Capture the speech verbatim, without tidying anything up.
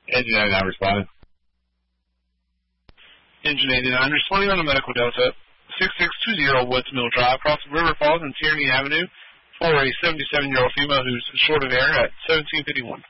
Engine eighty-nine responding. Engine eighty-nine responding on the medical delta. six six two zero Woods Mill Drive, across River Falls and Tierney Avenue, for a seventy-seven-year-old female who's short of air at seventeen fifty-one.